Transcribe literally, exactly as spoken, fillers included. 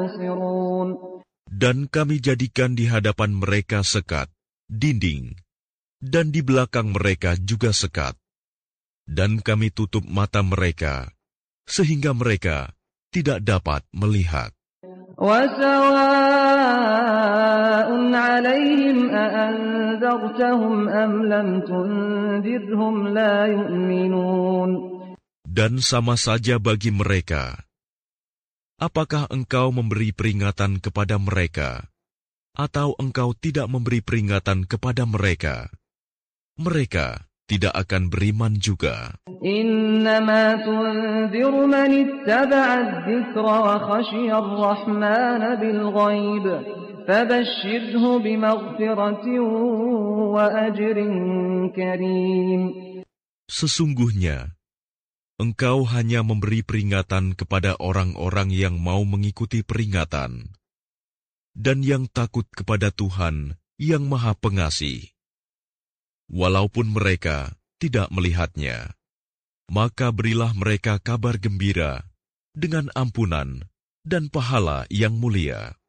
Dan kami jadikan di hadapan mereka sekat, dinding, dan di belakang mereka juga sekat. Dan kami tutup mata mereka, sehingga mereka tidak dapat melihat. وَسَوَاءٌ عَلَيْهِمْ أَأَنذَرْتَهُمْ أَمْ لَمْ تُنذِرْهُمْ لَا يُؤْمِنُونَ. Dan sama saja bagi mereka, apakah engkau memberi peringatan kepada mereka, atau engkau tidak memberi peringatan kepada mereka, mereka tidak akan beriman juga. إِنَّمَا تُنذِرُ مَنِ اتَّبَعَ الذِّكْرَ وَخَشِيَ الرَّحْمَنَ بِالْغَيْبِ فَبَشِّرْهُ بِمَغْفِرَةٍ وَأَجْرٍ كَرِيمٍ. Sesungguhnya, engkau hanya memberi peringatan kepada orang-orang yang mau mengikuti peringatan, dan yang takut kepada Tuhan yang Maha Pengasih. Walaupun mereka tidak melihatnya, maka berilah mereka kabar gembira dengan ampunan dan pahala yang mulia.